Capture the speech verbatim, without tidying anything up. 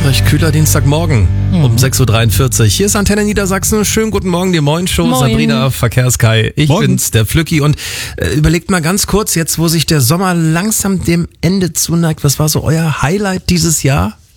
recht kühler Dienstagmorgen mhm. um sechs Uhr dreiundvierzig. Hier ist Antenne Niedersachsen. Schönen guten Morgen, die Moin-Show. Moin. Sabrina Verkehrskai. Ich Morgen. bin's, der Flücki. Und äh, überlegt mal ganz kurz, jetzt wo sich der Sommer langsam dem Ende zuneigt, was war so euer Highlight dieses Jahr?